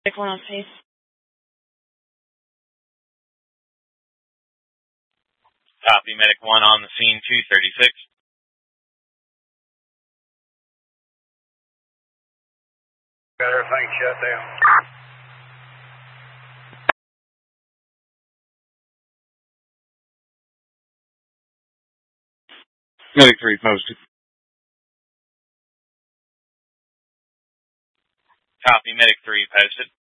Medic 1 on scene. Copy, Medic 1 on the scene, 236. Got everything shut down. Medic 3 posted. Copy, Medic 3 posted.